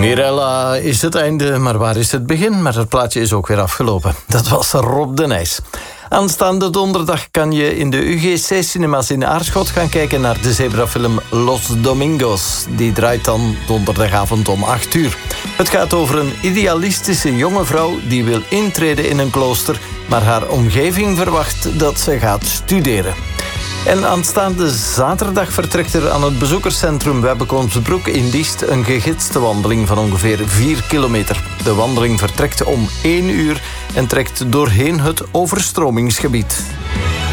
Mirella is het einde, maar waar is het begin? Maar het plaatje is ook weer afgelopen. Dat was Rob de Nijs. Aanstaande donderdag kan je in de UGC-cinemas in Aarschot gaan kijken naar de zebrafilm Los Domingos. Die draait dan donderdagavond om 8 uur. Het gaat over een idealistische jonge vrouw die wil intreden in een klooster, maar haar omgeving verwacht dat ze gaat studeren. En aanstaande zaterdag vertrekt er aan het bezoekerscentrum Webbekomsbroek in Diest een gegidste wandeling van ongeveer 4 kilometer. De wandeling vertrekt om 1 uur en trekt doorheen het overstromingsgebied.